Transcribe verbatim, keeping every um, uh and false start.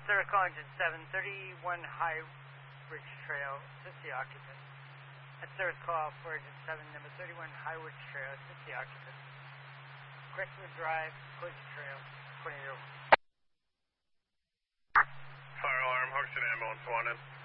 Service call engine seven, thirty-one High Ridge Trail, assist the occupant. That's service call for engine seven, number thirty-one High Ridge Trail, assist the occupant. Crestwood Drive, Collision Trail, twenty oh. Fire alarm, Hoxton ambulance one in.